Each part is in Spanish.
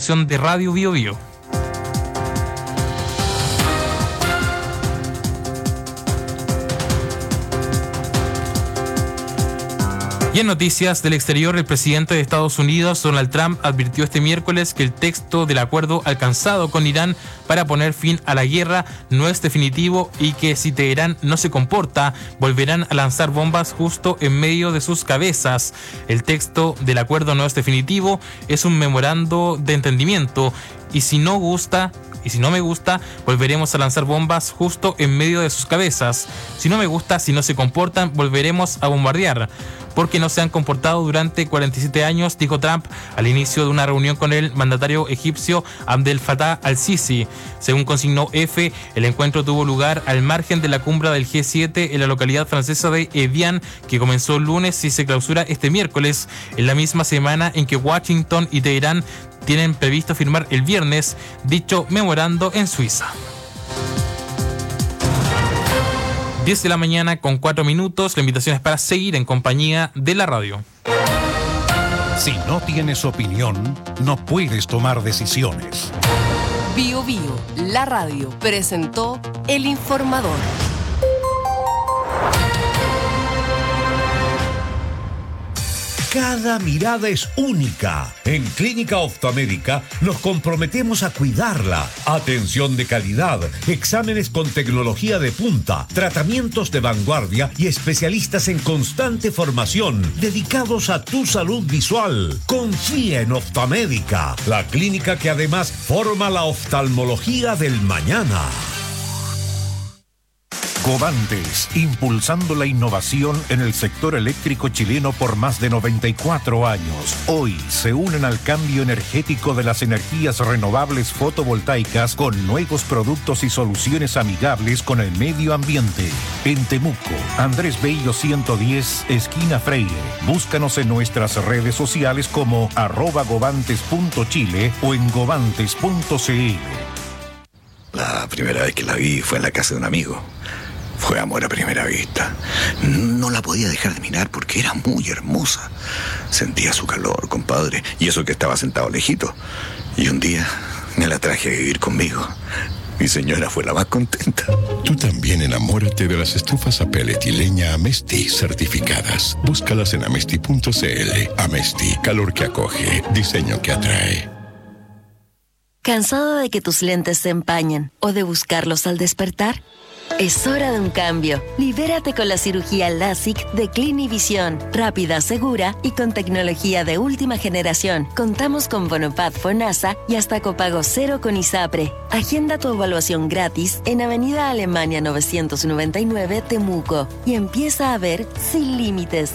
producción de Radio Bio Bio. Y en noticias del exterior, el presidente de Estados Unidos, Donald Trump, advirtió este miércoles que el texto del acuerdo alcanzado con Irán para poner fin a la guerra no es definitivo y que si Teherán no se comporta, volverán a lanzar bombas justo en medio de sus cabezas. El texto del acuerdo no es definitivo, es un memorando de entendimiento y si no me gusta, volveremos a lanzar bombas justo en medio de sus cabezas. Si no me gusta, si no se comportan, volveremos a bombardear. Porque no se han comportado durante 47 años, dijo Trump al inicio de una reunión con el mandatario egipcio Abdel Fattah al-Sisi. Según consignó EFE, el encuentro tuvo lugar al margen de la cumbre del G7 en la localidad francesa de Evian, que comenzó el lunes y se clausura este miércoles, en la misma semana en que Washington y Teherán tienen previsto firmar el viernes dicho memorando en Suiza. 10 de la mañana con 4 minutos. La invitación es para seguir en compañía de la radio. Si no tienes opinión, no puedes tomar decisiones. Bio Bio, la radio, presentó El Informador. Cada mirada es única. En Clínica Optomédica nos comprometemos a cuidarla. Atención de calidad, exámenes con tecnología de punta, tratamientos de vanguardia y especialistas en constante formación dedicados a tu salud visual. Confía en Optomédica, la clínica que además forma la oftalmología del mañana. Covantes, impulsando la innovación en el sector eléctrico chileno por más de 94 años. Hoy se unen al cambio energético de las energías renovables fotovoltaicas con nuevos productos y soluciones amigables con el medio ambiente. En Temuco, Andrés Bello 110, esquina Freire. Búscanos en nuestras redes sociales como @govantes.chile o en govantes.cl. La primera vez que la vi fue en la casa de un amigo. Fue amor a primera vista. No la podía dejar de mirar porque era muy hermosa. Sentía su calor, compadre, y eso que estaba sentado lejito. Y un día me la traje a vivir conmigo. Mi señora fue la más contenta. Tú también enamórate de las estufas a pellet y leña Amesti certificadas. Búscalas en amesti.cl. Amesti, calor que acoge, diseño que atrae. ¿Cansado de que tus lentes se empañen o de buscarlos al despertar? Es hora de un cambio. Libérate con la cirugía LASIK de Clinivisión. Rápida, segura y con tecnología de última generación. Contamos con Bonopad FONASA y hasta copago cero con ISAPRE. Agenda tu evaluación gratis en Avenida Alemania 999 Temuco y empieza a ver sin límites.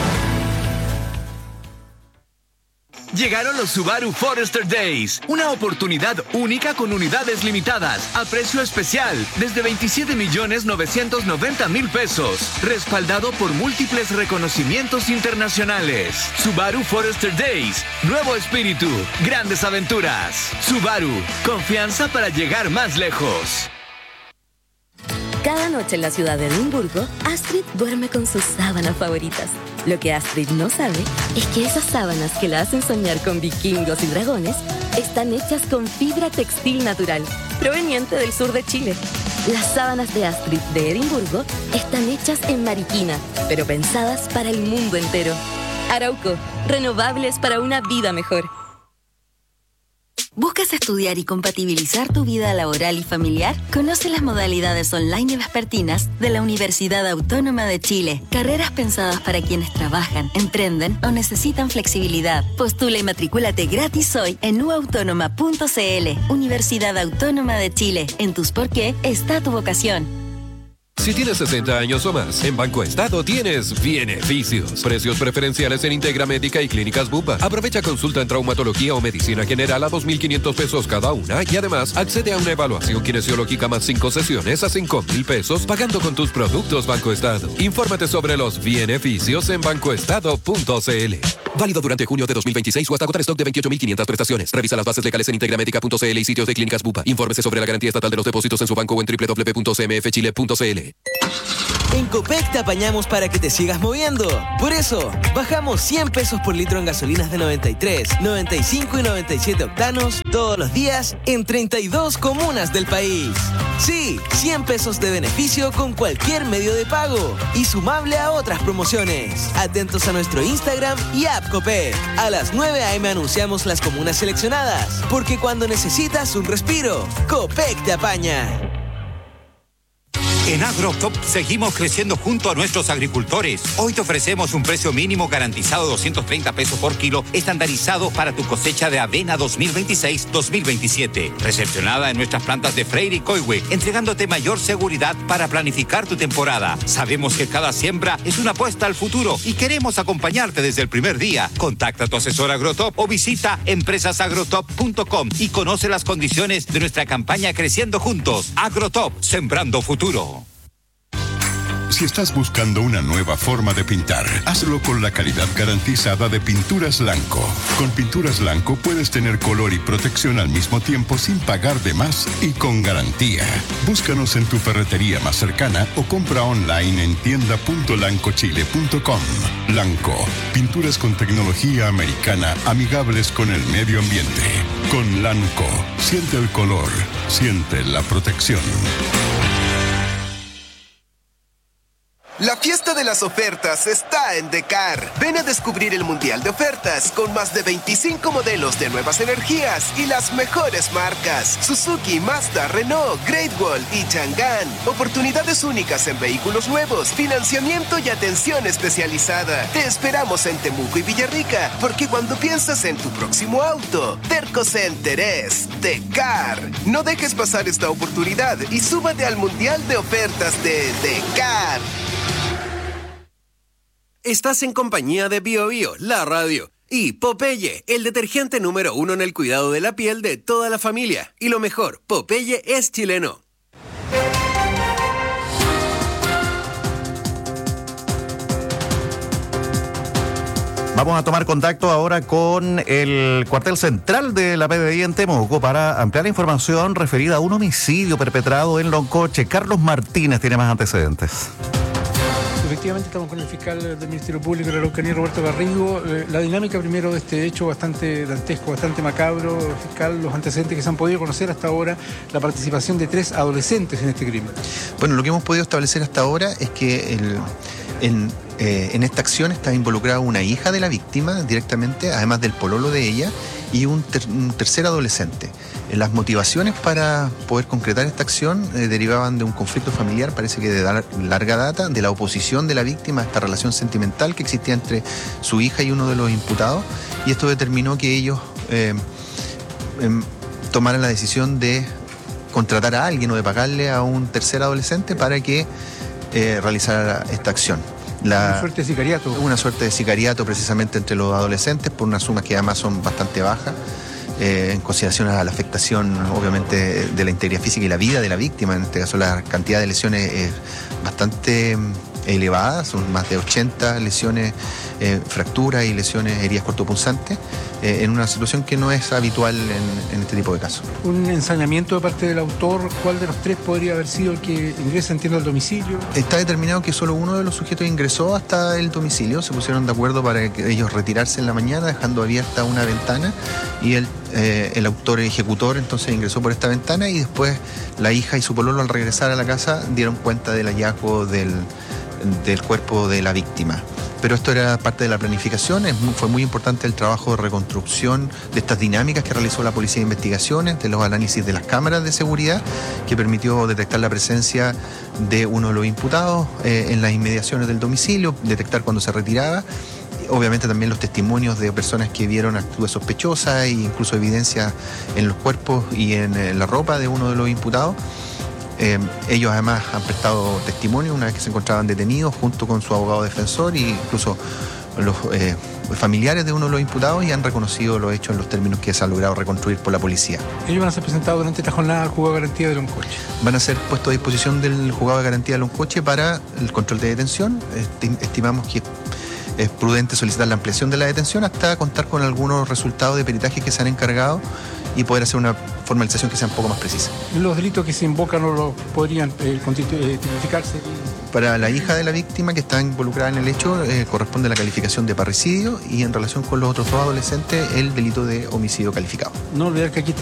Llegaron los Subaru Forester Days, una oportunidad única con unidades limitadas, a precio especial, desde 27.990.000 pesos, respaldado por múltiples reconocimientos internacionales. Subaru Forester Days, nuevo espíritu, grandes aventuras. Subaru, confianza para llegar más lejos. Cada noche en la ciudad de Edimburgo, Astrid duerme con sus sábanas favoritas. Lo que Astrid no sabe es que esas sábanas que la hacen soñar con vikingos y dragones están hechas con fibra textil natural, proveniente del sur de Chile. Las sábanas de Astrid de Edimburgo están hechas en Mariquina, pero pensadas para el mundo entero. Arauco, renovables para una vida mejor. ¿Buscas estudiar y compatibilizar tu vida laboral y familiar? Conoce las modalidades online y vespertinas de la Universidad Autónoma de Chile. Carreras pensadas para quienes trabajan, emprenden o necesitan flexibilidad. Postula y matricúlate gratis hoy en uautónoma.cl. Universidad Autónoma de Chile. En tus por qué está tu vocación. Si tienes 60 años o más, en Banco Estado tienes beneficios. Precios preferenciales en Integra Médica y Clínicas Bupa. Aprovecha consulta en traumatología o medicina general a 2.500 pesos cada una y además accede a una evaluación kinesiológica más 5 sesiones a 5.000 pesos pagando con tus productos Banco Estado. Infórmate sobre los beneficios en bancoestado.cl. Válido durante junio de 2026 o hasta agotar stock de 28.500 prestaciones. Revisa las bases legales en integramedica.cl y sitios de Clínicas Bupa. Infórmese sobre la garantía estatal de los depósitos en su banco o en www.cmfchile.cl. En Copec te apañamos para que te sigas moviendo. Por eso, bajamos 100 pesos por litro en gasolinas de 93, 95 y 97 octanos todos los días en 32 comunas del país. Sí, 100 pesos de beneficio con cualquier medio de pago y sumable a otras promociones. Atentos a nuestro Instagram y app Copec. A las 9 a.m. anunciamos las comunas seleccionadas, porque cuando necesitas un respiro, Copec te apaña. En AgroTop seguimos creciendo junto a nuestros agricultores. Hoy te ofrecemos un precio mínimo garantizado de 230 pesos por kilo, estandarizado para tu cosecha de avena 2026-2027. Recepcionada en nuestras plantas de Freire y Coihue, entregándote mayor seguridad para planificar tu temporada. Sabemos que cada siembra es una apuesta al futuro y queremos acompañarte desde el primer día. Contacta a tu asesor AgroTop o visita empresasagrotop.com y conoce las condiciones de nuestra campaña Creciendo Juntos. AgroTop, sembrando futuro. Si estás buscando una nueva forma de pintar, hazlo con la calidad garantizada de Pinturas Lanco. Con Pinturas Lanco puedes tener color y protección al mismo tiempo sin pagar de más y con garantía. Búscanos en tu ferretería más cercana o compra online en tienda.lancochile.com. Lanco, pinturas con tecnología americana amigables con el medio ambiente. Con Lanco, siente el color, siente la protección. La fiesta de las ofertas está en Decar. Ven a descubrir el Mundial de Ofertas con más de 25 modelos de nuevas energías y las mejores marcas: Suzuki, Mazda, Renault, Great Wall y Chang'an. Oportunidades únicas en vehículos nuevos, financiamiento y atención especializada. Te esperamos en Temuco y Villarrica, porque cuando piensas en tu próximo auto, Terco Center es Decar. No dejes pasar esta oportunidad y súbate al Mundial de Ofertas de Decar. Estás en compañía de BioBio, la radio, y Popeye, el detergente número 1 en el cuidado de la piel de toda la familia. Y lo mejor, Popeye es chileno. Vamos a tomar contacto ahora con el cuartel central de la PDI en Temuco para ampliar la información referida a un homicidio perpetrado en Loncoche. Carlos Martínez tiene más antecedentes. Efectivamente estamos con el fiscal del Ministerio Público de la Araucanía, Roberto Garrigo. La dinámica primero de este hecho bastante dantesco, bastante macabro, fiscal, los antecedentes que se han podido conocer hasta ahora, la participación de 3 adolescentes en este crimen. Bueno, lo que hemos podido establecer hasta ahora es que en esta acción está involucrada una hija de la víctima directamente, además del pololo de ella, y un tercer adolescente. Las motivaciones para poder concretar esta acción derivaban de un conflicto familiar, parece que de larga data, de la oposición de la víctima a esta relación sentimental que existía entre su hija y uno de los imputados, y esto determinó que ellos tomaran la decisión de contratar a alguien o de pagarle a un tercer adolescente para que realizara esta acción. Una suerte de sicariato. Una suerte de sicariato precisamente entre los adolescentes por unas sumas que además son bastante bajas. En consideración a la afectación obviamente de la integridad física y la vida de la víctima. En este caso la cantidad de lesiones es bastante elevada, son más de 80 lesiones, fracturas y lesiones, heridas cortopunzantes, en una situación que no es habitual en este tipo de casos. Un ensañamiento de parte del autor, ¿cuál de los 3 podría haber sido el que ingresa, entiendo, al domicilio? Está determinado que solo uno de los sujetos ingresó hasta el domicilio, se pusieron de acuerdo para que ellos retirarse en la mañana, dejando abierta una ventana, y el autor ejecutor entonces ingresó por esta ventana, y después la hija y su pololo al regresar a la casa dieron cuenta del hallazgo del cuerpo de la víctima. Pero esto era parte de la planificación, fue muy importante el trabajo de reconstrucción de estas dinámicas que realizó la Policía de Investigaciones, de los análisis de las cámaras de seguridad, que permitió detectar la presencia de uno de los imputados en las inmediaciones del domicilio, detectar cuando se retiraba. Obviamente también los testimonios de personas que vieron actitudes sospechosas e incluso evidencias en los cuerpos y en la ropa de uno de los imputados. Ellos además han prestado testimonio una vez que se encontraban detenidos junto con su abogado defensor, e incluso los familiares de uno de los imputados, y han reconocido los hechos en los términos que se ha logrado reconstruir por la policía. Ellos van a ser presentados durante esta jornada al juzgado de garantía de Loncoche. Van a ser puestos a disposición del juzgado de garantía de Loncoche para el control de detención. Estimamos que es prudente solicitar la ampliación de la detención hasta contar con algunos resultados de peritaje que se han encargado y poder hacer una formalización que sea un poco más precisa. ¿Los delitos que se invocan no los podrían tipificarse? Para la hija de la víctima que está involucrada en el hecho, corresponde la calificación de parricidio, y en relación con los otros dos adolescentes, el delito de homicidio calificado. No olvidar que aquí